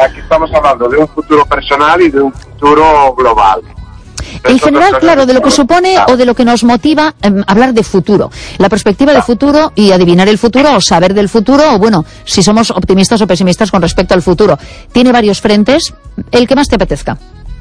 aquí estamos hablando de un futuro personal y de un futuro global. En general, claro, de lo que supone o de lo que nos motiva hablar de futuro. La perspectiva de futuro y adivinar el futuro o saber del futuro, o bueno, si somos optimistas o pesimistas con respecto al futuro. Tiene varios frentes, el que más te apetezca.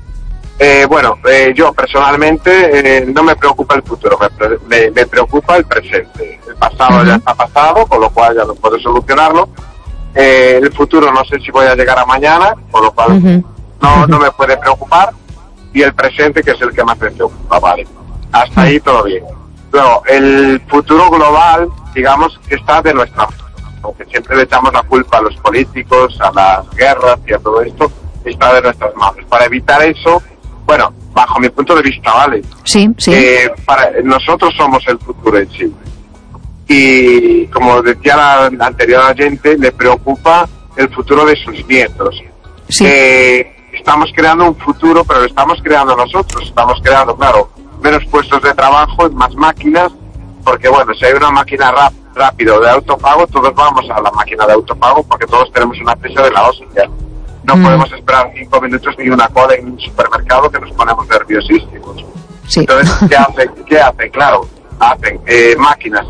Yo personalmente no me preocupa el futuro, me preocupa el presente. El pasado ya está pasado, con lo cual ya no puedo solucionarlo. El futuro no sé si voy a llegar a mañana, con lo cual no me puede preocupar. Y el presente, que es el que más me preocupa, vale. Hasta ahí todo bien. Luego, el futuro global, digamos, que está de nuestra mano. Aunque siempre le echamos la culpa a los políticos, a las guerras y a todo esto, está de nuestras manos. Para evitar eso, bueno, bajo mi punto de vista, ¿vale? Sí. Nosotros somos el futuro en sí. Y como decía la anterior oyente, le preocupa el futuro de sus nietos. Sí. Estamos creando un futuro, pero lo estamos creando nosotros. Estamos creando, claro, menos puestos de trabajo, más máquinas, porque bueno, si hay una máquina rápido de autopago, todos vamos a la máquina de autopago porque todos tenemos una prisa de la hostia. No podemos esperar 5 minutos ni una cola en un supermercado que nos ponemos nerviosísimos. Sí. Entonces, ¿qué hacen? Claro, hacen máquinas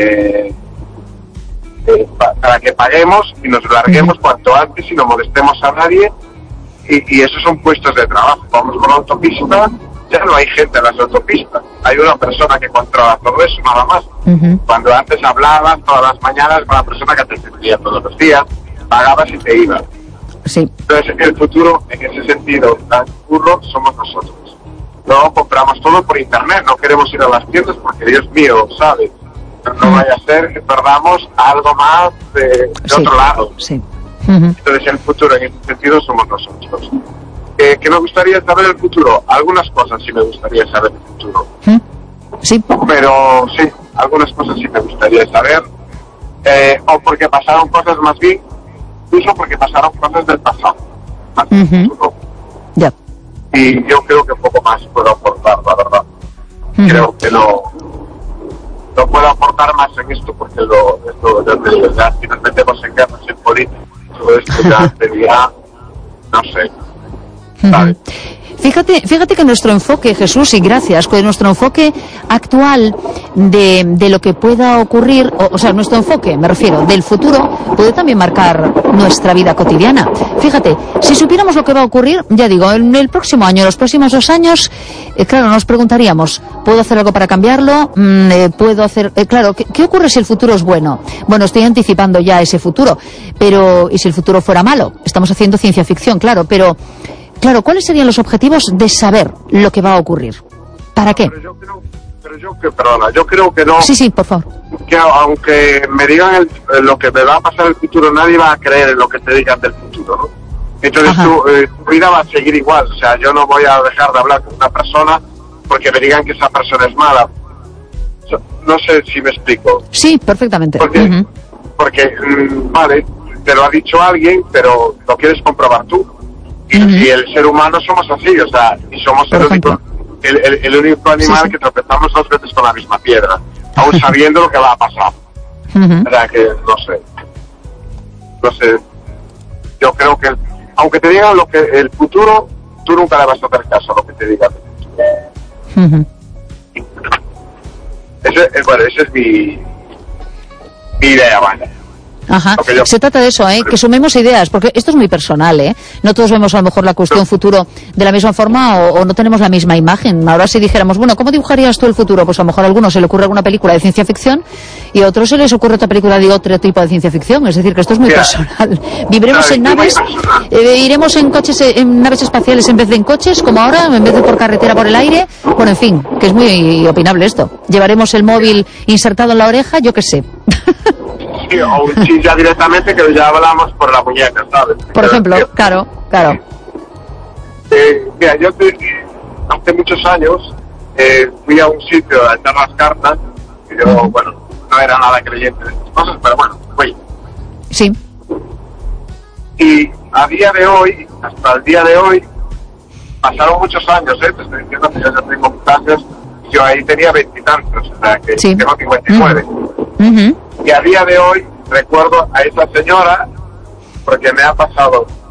para que paguemos y nos larguemos cuanto antes y no molestemos a nadie. Y esos son puestos de trabajo. Vamos por la autopista, ya no hay gente en las autopistas. Hay una persona que controla todo eso, nada más. Cuando antes hablabas todas las mañanas con la persona que te atendía todos los días, pagabas y te ibas. Sí. Entonces, el futuro, en ese sentido, tan curro, somos nosotros. No compramos todo por internet, no queremos ir a las tiendas porque, Dios mío, ¿sabes? No vaya a ser que perdamos algo más de otro lado. Sí. Entonces el futuro en ese sentido somos nosotros. ¿Que me gustaría saber el futuro? Algunas cosas sí me gustaría saber el futuro. Sí. Pero sí, algunas cosas sí me gustaría saber. O porque pasaron cosas más bien, incluso porque pasaron cosas del pasado. Más del futuro. Ya. Y yo creo que poco más puedo aportar, la verdad. Creo que no puedo aportar más en esto porque ya si nos metemos en guerras, en política, todo esto ya sería, no sé, ¿sabes? Fíjate que nuestro enfoque, Jesús, y gracias, que nuestro enfoque actual de lo que pueda ocurrir, o sea, nuestro enfoque, me refiero, del futuro, puede también marcar nuestra vida cotidiana. Fíjate, si supiéramos lo que va a ocurrir, ya digo, en el próximo año, en los próximos 2 años, claro, nos preguntaríamos, ¿puedo hacer algo para cambiarlo? ¿Puedo hacer...? Claro, ¿qué ocurre si el futuro es bueno? Bueno, estoy anticipando ya ese futuro, pero ¿y si el futuro fuera malo? Estamos haciendo ciencia ficción, claro, pero... Claro, ¿cuáles serían los objetivos de saber lo que va a ocurrir? ¿Para qué? Yo creo que no. Sí, por favor. Que aunque me digan lo que me va a pasar en el futuro, nadie va a creer en lo que te digan del futuro, ¿no? Entonces tu vida va a seguir igual. O sea, yo no voy a dejar de hablar con una persona porque me digan que esa persona es mala. No sé si me explico. Sí, perfectamente. Porque vale, te lo ha dicho alguien, pero lo quieres comprobar tú. Y el ser humano somos así, o sea, y somos el único animal que tropezamos 2 veces con la misma piedra, aún sabiendo lo que va a pasar. O sea que, no sé, yo creo que, aunque te digan lo que el futuro, tú nunca le vas a hacer caso a lo que te digan. Esa es mi idea, vaya. Ajá. Se trata de eso, que sumemos ideas, porque esto es muy personal, no todos vemos a lo mejor la cuestión futuro de la misma forma o no tenemos la misma imagen. Ahora si dijéramos, bueno, ¿cómo dibujarías tú el futuro? Pues a lo mejor a algunos se le ocurre alguna película de ciencia ficción y a otros se les ocurre otra película de otro tipo de ciencia ficción, es decir, que esto es muy personal. Viviremos en naves, iremos en coches, en naves espaciales en vez de en coches, como ahora, en vez de por carretera, por el aire, bueno, en fin, que es muy opinable esto. Llevaremos el móvil insertado en la oreja, yo qué sé. Sí, o un chip ya directamente que ya hablamos por la muñeca, ¿sabes? Por ejemplo, claro. Mira, yo hace muchos años fui a un sitio a echar las cartas, y yo, bueno, no era nada creyente de estas cosas, pero bueno, fui. Sí. Y a día de hoy, hasta el día de hoy, pasaron muchos años, te estoy diciendo que yo ya tengo muchos años, yo ahí tenía 20 y tantos, o sea, que tengo 59. Y a día de hoy recuerdo a esa señora porque me ha pasado